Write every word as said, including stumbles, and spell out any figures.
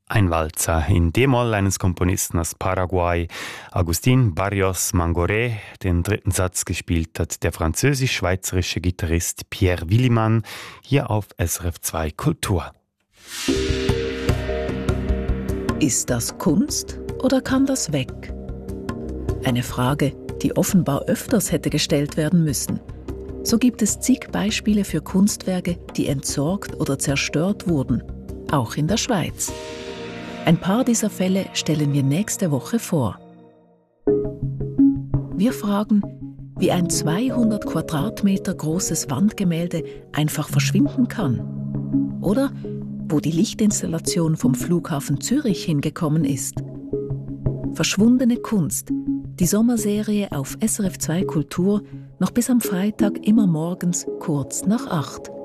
Ein Walzer in D-Moll eines Komponisten aus Paraguay, Agustín Barrios Mangoré. Den dritten Satz gespielt hat der französisch-schweizerische Gitarrist Pierre Willimann hier auf S R F zwei Kultur. Ist das Kunst oder kann das weg? Eine Frage, die offenbar öfters hätte gestellt werden müssen. So gibt es zig Beispiele für Kunstwerke, die entsorgt oder zerstört wurden, auch in der Schweiz. Ein paar dieser Fälle stellen wir nächste Woche vor. Wir fragen, wie ein zweihundert Quadratmeter großes Wandgemälde einfach verschwinden kann. Oder wo die Lichtinstallation vom Flughafen Zürich hingekommen ist. Verschwundene Kunst, die Sommerserie auf S R F zwei Kultur, noch bis am Freitag immer morgens kurz nach acht.